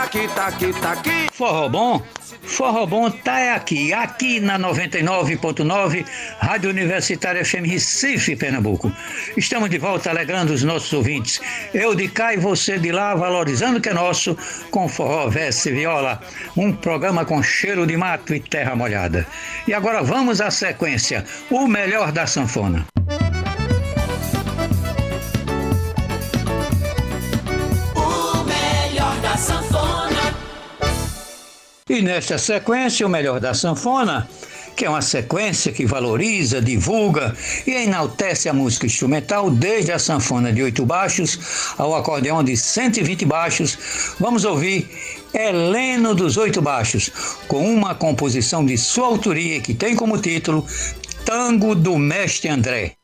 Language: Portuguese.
tá aqui. Forró bom tá aqui na 99.9, Rádio Universitária FM Recife, Pernambuco. Estamos de volta alegrando os nossos ouvintes. Eu de cá e você de lá, valorizando o que é nosso, com forró, verso e viola. Um programa com cheiro de mato e terra molhada. E agora vamos à sequência, o melhor da sanfona. E nesta sequência, o melhor da sanfona, que é uma sequência que valoriza, divulga e enaltece a música instrumental, desde a sanfona de 8 baixos ao acordeão de 120 baixos. Vamos ouvir Heleno dos 8 baixos, com uma composição de sua autoria que tem como título Tango do Mestre André.